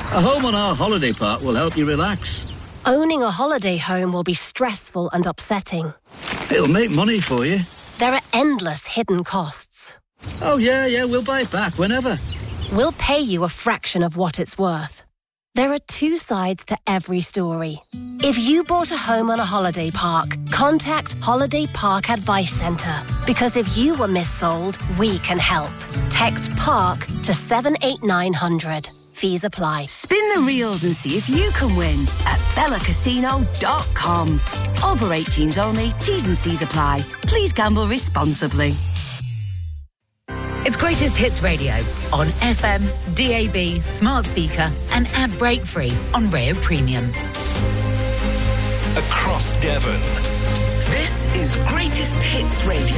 A home on our holiday park will help you relax. Owning a holiday home will be stressful and upsetting. It'll make money for you. There are endless hidden costs. Oh, yeah, we'll buy it back whenever. We'll pay you a fraction of what it's worth. There are two sides to every story. If you bought a home on a holiday park, contact Holiday Park Advice Centre. Because if you were missold, we can help. Text PARK to 78900. Fees apply. Spin the reels and see if you can win at bellacasino.com. Over 18s only. T's and C's apply. Please gamble responsibly. It's Greatest Hits Radio on FM, DAB, smart speaker and ad break free on Rayo Premium. Across Devon. This is Greatest Hits Radio.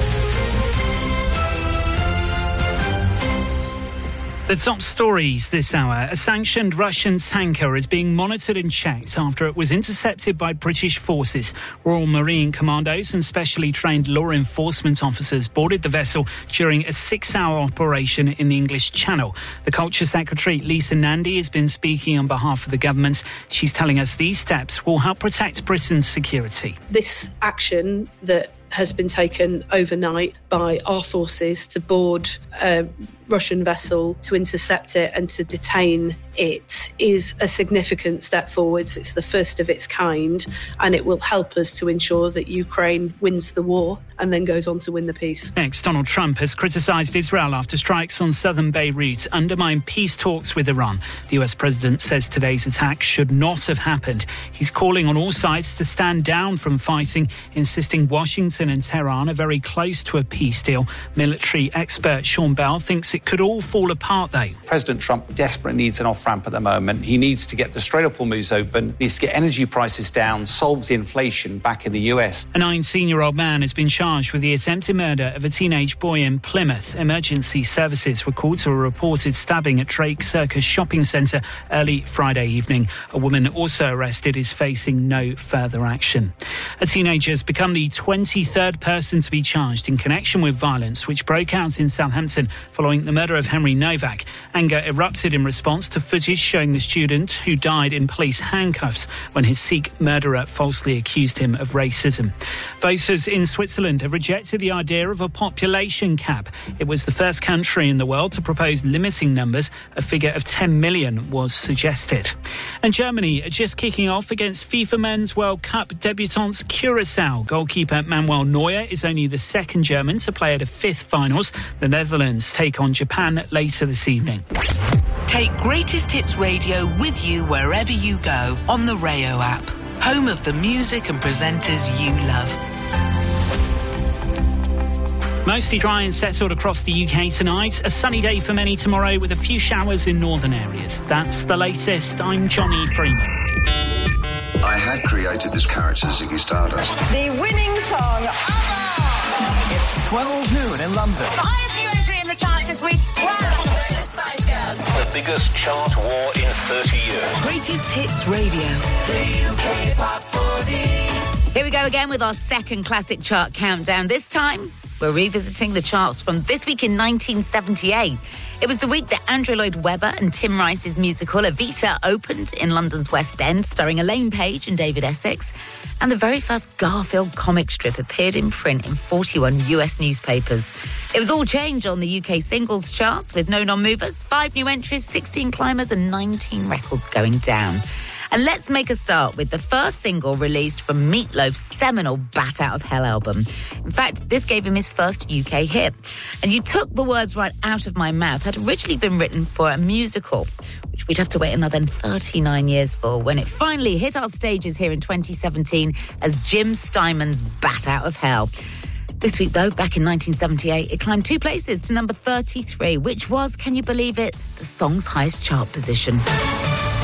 The top stories this hour. A sanctioned Russian tanker is being monitored and checked after it was intercepted by British forces. Royal Marine Commandos and specially trained law enforcement officers boarded the vessel during a 6-hour operation in the English Channel. The Culture Secretary, Lisa Nandy, has been speaking on behalf of the government. She's telling us these steps will help protect Britain's security. This action that has been taken overnight by our forces to board a Russian vessel, to intercept it and to detain it, is a significant step forwards. It's the first of its kind, and it will help us to ensure that Ukraine wins the war and then goes on to win the peace. Next, Donald Trump has criticised Israel after strikes on southern Beirut undermine peace talks with Iran. The US president says today's attack should not have happened. He's calling on all sides to stand down from fighting, insisting Washington and Tehran are very close to a peace deal. Military expert Sean Bell thinks it could all fall apart, though. President Trump desperately needs an off-ramp at the moment. He needs to get the Strait of Hormuz open, needs to get energy prices down, solves the inflation back in the US. A 19-year-old man has been charged with the attempted murder of a teenage boy in Plymouth. Emergency services were called to a reported stabbing at Drake Circus shopping centre early Friday evening. A woman also arrested is facing no further action. A teenager has become the 23rd person to be charged in connection with violence which broke out in Southampton following the murder of Henry Novak. Anger erupted in response to footage showing the student who died in police handcuffs when his Sikh murderer falsely accused him of racism. Voters in Switzerland have rejected the idea of a population cap. It was the first country in the world to propose limiting numbers. A figure of 10 million was suggested. And Germany are just kicking off against FIFA Men's World Cup debutants Curaçao. Goalkeeper Manuel Neuer is only the second German to play at a fifth finals. The Netherlands take on Japan later this evening. Take Greatest Hits Radio with you wherever you go on the Rayo app. Home of the music and presenters you love. Mostly dry and settled across the UK tonight. A sunny day for many tomorrow with a few showers in northern areas. That's the latest. I'm Johnny Freeman. I had created this character, Ziggy Stardust. The winning song, ABBA! It's 12 noon in London. The highest new entry in the chart this week. Wow! The Spice Girls. The biggest chart war in 30 years. Greatest Hits Radio. The UK Pop 40. Here we go again with our second classic chart countdown. This time, we're revisiting the charts from this week in 1978. It was the week that Andrew Lloyd Webber and Tim Rice's musical Evita opened in London's West End, starring Elaine Page and David Essex. And the very first Garfield comic strip appeared in print in 41 US newspapers. It was all change on the UK singles charts with no non-movers, 5 new entries, 16 climbers and 19 records going down. And let's make a start with the first single released from Meatloaf's seminal Bat Out of Hell album. In fact, this gave him his first UK hit. And You Took the Words Right Out of My Mouth had originally been written for a musical, which we'd have to wait another 39 years for, when it finally hit our stages here in 2017 as Jim Steinman's Bat Out of Hell. This week, though, back in 1978, it climbed 2 places to number 33, which was, can you believe it, the song's highest chart position.